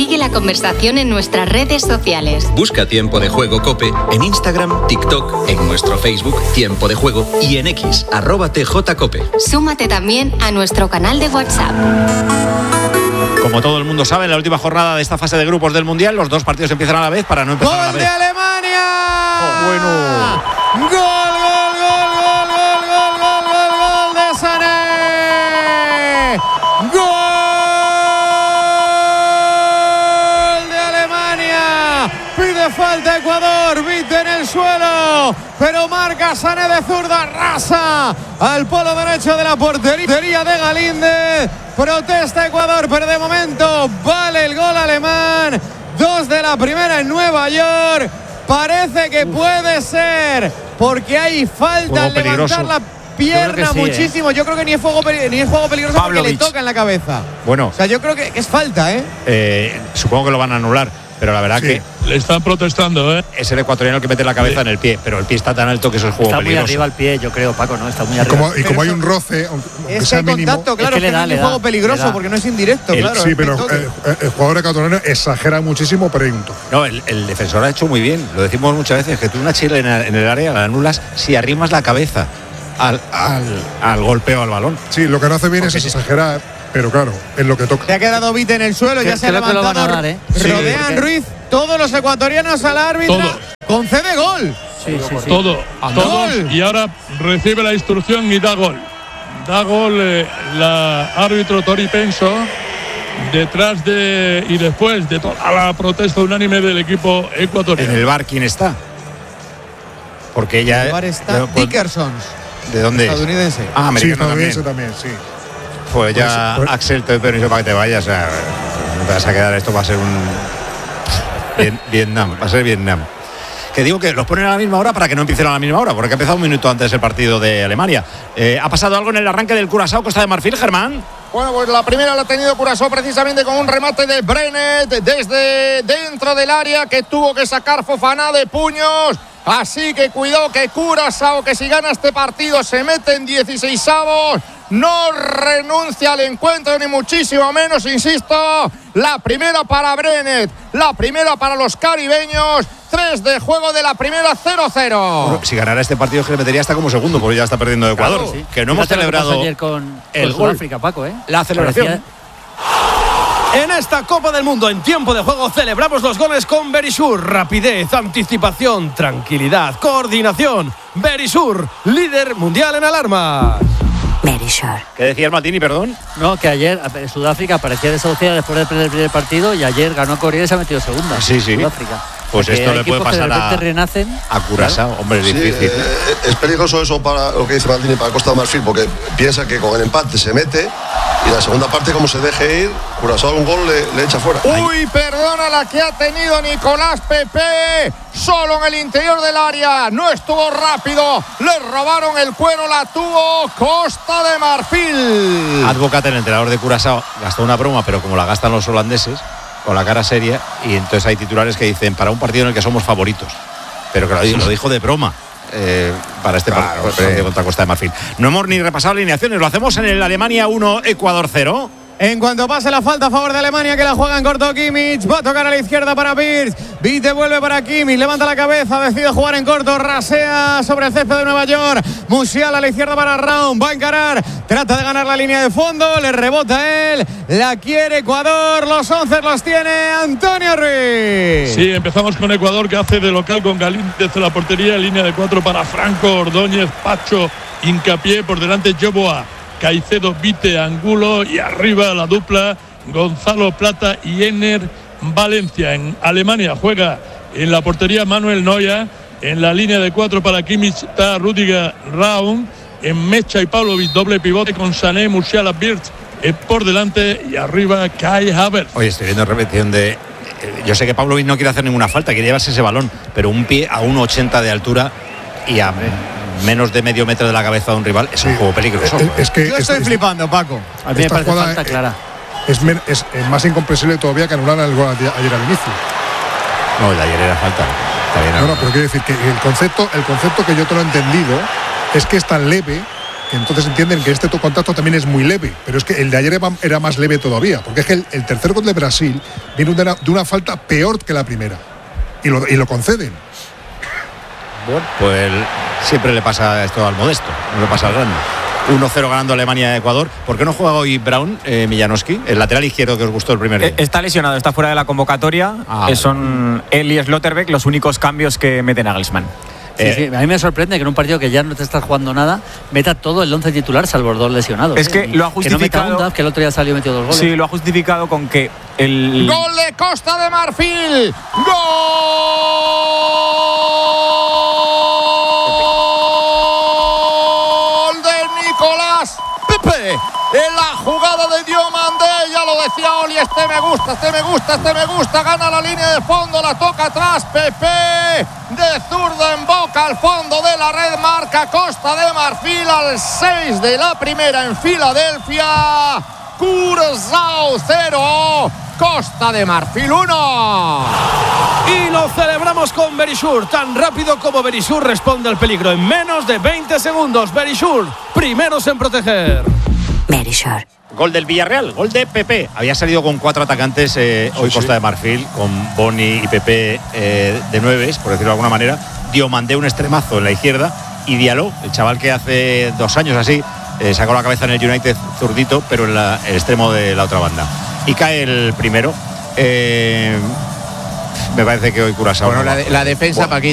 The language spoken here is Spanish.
Sigue la conversación en nuestras redes sociales. Busca Tiempo de Juego COPE en Instagram, TikTok, en nuestro Facebook Tiempo de Juego y en X @TJCOPE. Súmate también a nuestro canal de WhatsApp. Como todo el mundo sabe, en la última jornada de esta fase de grupos del Mundial, los dos partidos empiezan a la vez para no empezar a la vez. ¡Gol de Alemania! Bueno. ¡Gol de Sané! ¡Gol de Alemania! Pide falta Ecuador, Vite en el suelo, pero marca Sané de zurda, arrasa al polo derecho de la portería de Galíndez. Protesta Ecuador, pero de momento vale el gol alemán. 2 de la primera en Nueva York. Parece que puede ser, porque hay falta al levantar la pierna sí, muchísimo. Yo creo que ni es juego peligroso Pavlovich, porque le toca en la cabeza. Bueno. O sea, yo creo que es falta, supongo que lo van a anular. Pero la verdad que le están protestando, es el ecuatoriano el que mete la cabeza en el pie, pero el pie está tan alto que eso es juego peligroso. Está muy arriba el pie, yo creo, Paco, ¿no? Está muy arriba. Y como hay un roce, es que hay contacto, claro, es que no es juego peligroso porque no es indirecto, claro. Sí, pero el jugador ecuatoriano exagera muchísimo, pero hay un toque. No, el defensor ha hecho muy bien, lo decimos muchas veces, que tú una chilena en el área la anulas si arrimas la cabeza al golpeo al balón. Sí, lo que no hace bien es exagerar. Pero claro, es lo que toca. Se ha quedado Vite en el suelo, ya se ha levantado. Rodean Ruiz, todos los ecuatorianos al árbitro. Concede gol. Sí. Todos. Y ahora recibe la instrucción y da gol. Da gol la árbitro Tori Penso. Detrás de y después de toda la protesta unánime del equipo ecuatoriano. En el bar, ¿quién está? Porque ella. En el bar está Dickerson. ¿De dónde? Estadounidense. Americano estadounidense también, sí. Pues ya Axel te doy permiso para que te vayas. O sea, no te vas a quedar, esto va a ser Vietnam, va a ser Vietnam. Que digo que los ponen a la misma hora para que no empiecen a la misma hora, porque ha empezado un minuto antes el partido de Alemania. ¿Ha pasado algo en el arranque del Curazao Costa de Marfil, Germán? Bueno, pues la primera la ha tenido Curazao precisamente con un remate de Brenet desde dentro del área que tuvo que sacar Fofana de puños. Así que cuidado que Curazao, que si gana este partido se mete en 16avos. No renuncia al encuentro, ni muchísimo menos, insisto. La primera para Brenet, la primera para los caribeños. 3 de juego de la primera, 0-0. Bueno, si ganara este partido, que le metería hasta como segundo, porque ya está perdiendo de Ecuador. Claro, sí. Que no hemos celebrado ayer con Sudáfrica, Paco, la celebración. En esta Copa del Mundo, en tiempo de juego, celebramos los goles con Verisur. Rapidez, anticipación, tranquilidad, coordinación. Verisur, líder mundial en alarmas. Verisur. ¿Qué decías, Martini, perdón? No, que ayer Sudáfrica parecía desahuciada después de perder el primer partido y ayer ganó Corea y se ha metido segunda. Sí. Sudáfrica. Pues porque esto le puede pasar a Curazao. Claro. Hombre, es difícil. Es peligroso eso para lo que dice Martini, para Costa de Marfil, porque piensa que con el empate se mete y la segunda parte, como se deje ir, Curazao un gol le echa fuera. Uy, perdona la que ha tenido Nicolás Pepe, solo en el interior del área, no estuvo rápido, le robaron el cuero, la tuvo Costa de Marfil. Advocat, el entrenador de Curazao, gastó una broma, pero como la gastan los holandeses, con la cara seria, y entonces hay titulares que dicen para un partido en el que somos favoritos, pero que lo dijo de broma. Para este partido contra Costa de Marfil. No hemos ni repasado alineaciones, lo hacemos en el Alemania 1, Ecuador 0. En cuanto pase la falta a favor de Alemania, que la juega en corto Kimmich, va a tocar a la izquierda para Pirtz. Vite vuelve para Kimmich, levanta la cabeza, decide jugar en corto, rasea sobre el césped de Nueva York. Musiala a la izquierda para Raúl, va a encarar, trata de ganar la línea de fondo, le rebota él, la quiere Ecuador, los 11 los tiene Antonio Ruiz. Sí, empezamos con Ecuador, que hace de local con Galíndez en la portería, línea de 4 para Franco, Ordóñez, Pacho, Hincapié, por delante Joboa, Caicedo, Vite, Angulo, y arriba la dupla Gonzalo Plata y Ener Valencia. En Alemania juega en la portería Manuel Neuer, en la línea de 4 para Kimmich está Rüdiger Raum, en Mecha y Pavlovic doble pivote con Sané, Musiala, Birch por delante y arriba Kai Havertz. Oye, estoy viendo repetición de... yo sé que Pavlovic no quiere hacer ninguna falta, quiere llevarse ese balón, pero un pie a 1,80 de altura y a menos de medio metro de la cabeza de un rival es un juego peligroso. Yo estoy flipando, Paco. A mí me parece falta clara. Es más incomprensible todavía que anular el gol ayer al inicio. No, el de ayer era falta. No, pero quiero decir que el concepto que yo te lo he entendido es que es tan leve que entonces entienden que este contacto también es muy leve, pero es que el de ayer era más leve todavía, porque es que el tercer gol de Brasil viene de una falta peor que la primera y lo conceden. Bueno, pues siempre le pasa esto al modesto, no le pasa al grande. 1-0 ganando Alemania a Ecuador. ¿Por qué no juega hoy Brown, Millanowski, el lateral izquierdo que os gustó el primer día? Está lesionado, está fuera de la convocatoria. Son él y Slotterbeck los únicos cambios que meten a Nagelsmann. Sí, a mí me sorprende que en un partido que ya no te estás jugando nada, meta todo el 11 titular, salvo los 2 lesionados. Es que lo ha justificado. Que no meta Undaf, que el otro día salió y metió 2 goles. Sí, lo ha justificado con que el. ¡Gol de Costa de Marfil! ¡Gol de Nicolás Pepe! En la jugada de Diomandé, ya lo decía Oli, este me gusta, gana la línea de fondo, la toca atrás, Pepe, de zurda en boca, al fondo de la red, marca Costa de Marfil al 6 de la primera en Filadelfia, Curazao 0, Costa de Marfil 1. Y lo celebramos con Verisur, tan rápido como Verisur responde al peligro en menos de 20 segundos. Verisur, primeros en proteger. Verisur. Gol del Villarreal, gol de Pepe. Había salido con 4 atacantes hoy Costa de Marfil, con Boni y Pepe de 9, por decirlo de alguna manera. Diomandé un extremazo en la izquierda y Diallo, el chaval que hace 2 años así sacó la cabeza en el United zurdito, pero en el extremo de la otra banda. Y cae el primero. Me parece que hoy Curazao. Bueno, la defensa, Paquito.